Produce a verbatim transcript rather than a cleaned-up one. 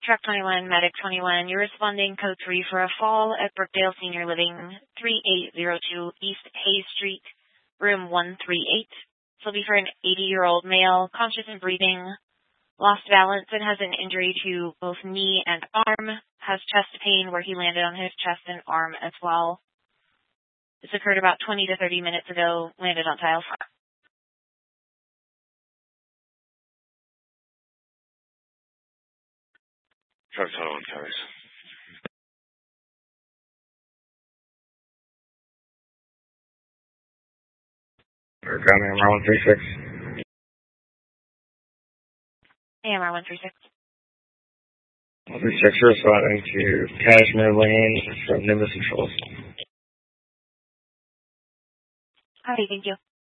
Truck twenty-one, Medic twenty-one, you're responding code three for a fall at Brookdale Senior Living, thirty-eight oh two East Hayes Street, room one thirty-eight. This will be for an eighty-year-old male, conscious and breathing, lost balance and has an injury to both knee and arm, has chest pain where he landed on his chest and arm as well. This occurred about twenty to thirty minutes ago, landed on tile front. Truck twenty-one, covers. We're ground A M R one three six. A M R one three six. one three six, you're responding to Cashmere Lane from Nimbus Controls. Okay, thank you.